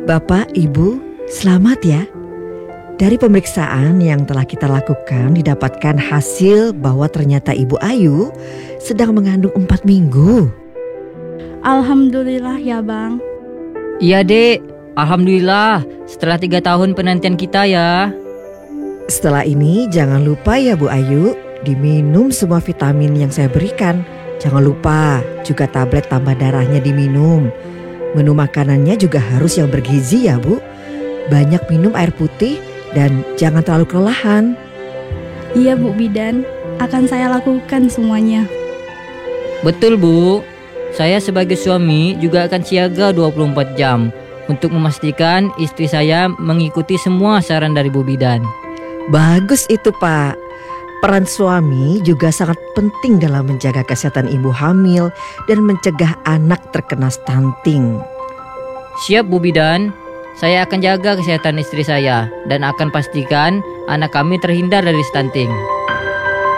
Bapak, Ibu, selamat ya. Dari pemeriksaan yang telah kita lakukan didapatkan hasil bahwa ternyata Ibu Ayu sedang mengandung 4 minggu. Alhamdulillah ya Bang. Iya Dek, Alhamdulillah setelah 3 tahun penantian kita ya. Setelah ini jangan lupa ya Bu Ayu, diminum semua vitamin yang saya berikan. Jangan lupa juga tablet tambah darahnya diminum. Menu makanannya juga harus yang bergizi ya Bu. Banyak minum air putih dan jangan terlalu kelelahan. Iya Bu Bidan, akan saya lakukan semuanya. Betul Bu, saya sebagai suami juga akan siaga 24 jam untuk memastikan istri saya mengikuti semua saran dari Bu Bidan. Bagus itu Pak. Peran suami juga sangat penting dalam menjaga kesehatan ibu hamil dan mencegah anak terkena stunting. Siap Bu Bidan, saya akan jaga kesehatan istri saya dan akan pastikan anak kami terhindar dari stunting.